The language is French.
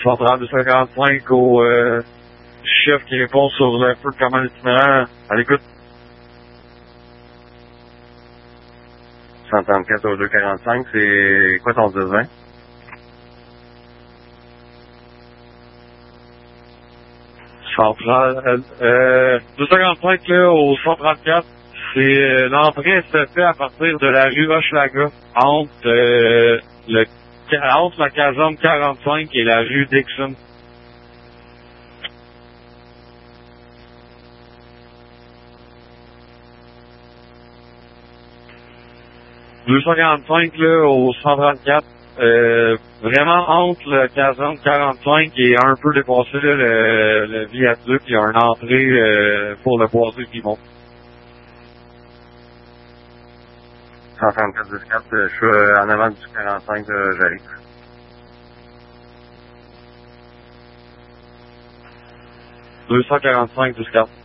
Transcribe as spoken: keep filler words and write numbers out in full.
Central deux cent quarante-cinq au euh, chef qui répond sur le feu de commande itinéraire. À l'écoute. cent trente-quatre au deux quarante-cinq, c'est quoi ton besoin? Central, euh, euh, deux cent quarante-cinq là, au cent trente-quatre, c'est euh, l'entrée se fait à partir de la rue Hochelaga, entre, euh, le, entre la caserne quarante-cinq et la rue Dixon. deux cent quarante-cinq là, au cent trente-quatre, euh, vraiment entre le caserne quarante-cinq et un peu dépassé là, le, le viaduc, il y a une entrée euh, pour le boisé qui monte. cent trente-quatre dix quatre, je suis euh, en avant du quarante-cinq, euh, j'arrive. deux cent quarante-cinq dix quatre.